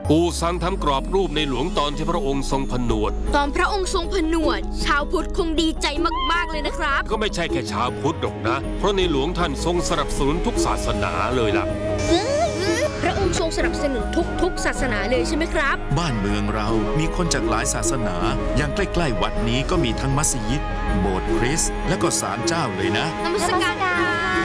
ปู่สั่งทำกรอบรูปในหลวงตอนที่พระองค์ทรงผนวดตอนพระองค์ทรงผนวดชาวพุทธคงดีใจมากๆเลยนะครับก็ไม่ใช่แค่ชาวพุทธหรอกนะเพราะในหลวงท่านทรงสนับสนุนทุกศาสนาเลยล่ะพระองค์ทรงสนับสนุนทุกศาสนาเลยใช่ไหมครับบ้านเมืองเรามีคนจากหลายศาสนาอย่างใกล้ๆวัดนี้ก็มีทั้งมัสยิดโบสถ์คริสต์และก็ศาลเจ้าเลยนะนมัสการ